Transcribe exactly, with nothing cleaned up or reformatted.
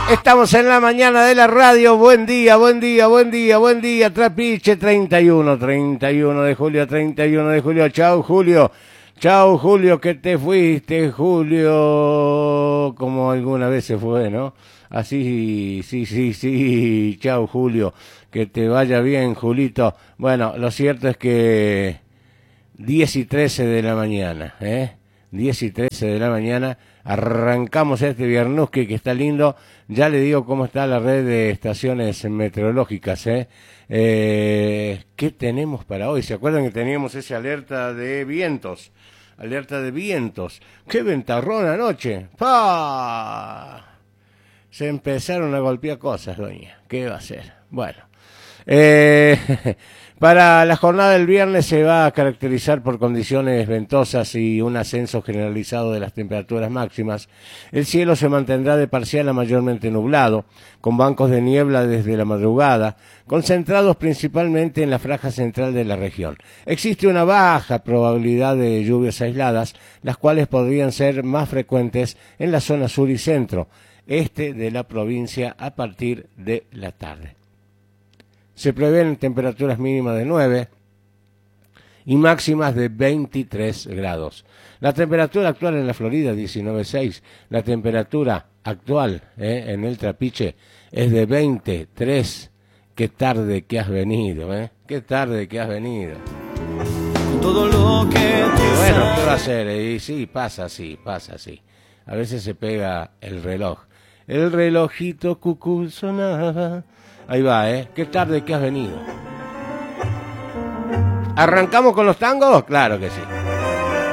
Estamos en la mañana de la radio. Buen día, buen día, buen día, buen día. Trapiche, treinta y uno, treinta y uno de julio, treinta y uno de julio. Chau, Julio. Chau, Julio, que te fuiste, Julio. Como alguna vez se fue, ¿no? Así, sí, sí, sí. Chau, Julio. Que te vaya bien, Julito. Bueno, lo cierto es que diez y trece de la mañana, ¿eh? diez y trece de la mañana. Arrancamos este viernes que, que está lindo. Ya le digo cómo está la red de estaciones meteorológicas, ¿eh? Eh, ¿Qué tenemos para hoy? ¿Se acuerdan que teníamos esa alerta de vientos? Alerta de vientos. ¡Qué ventarrón anoche! ¡Pah! Se empezaron a golpear cosas, doña. ¿Qué va a hacer? Bueno. Eh, para la jornada del viernes se va a caracterizar por condiciones ventosas y un ascenso generalizado de las temperaturas máximas. El cielo se mantendrá de parcial a mayormente nublado, con bancos de niebla desde la madrugada, concentrados principalmente en la franja central de la región. Existe una baja probabilidad de lluvias aisladas, las cuales podrían ser más frecuentes en la zona sur y centro, este de la provincia a partir de la tarde. Se prevén temperaturas mínimas de nueve y máximas de veintitrés grados. La temperatura actual en la Florida, diecinueve punto seis. La temperatura actual eh, en el Trapiche es de veintitrés. Qué tarde que has venido, ¿eh? Qué tarde que has venido. Todo lo que Y bueno, ¿qué va a hacer? Y sí, pasa así, pasa así. A veces se pega el reloj. El relojito cucú sonaba. Ahí va, ¿eh? Qué tarde que has venido. ¿Arrancamos con los tangos? Claro que sí.